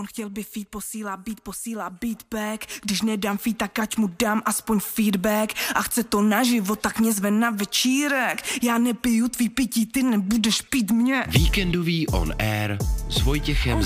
chtěl by feed, posílá beatback. Když nedám feed, tak ať mu dám aspoň feedback. A chce to naživo, tak mě zve na večírek. Já nepiju tvý pití, ty nebudeš pít mě. Víkendový on air s Vojtěchem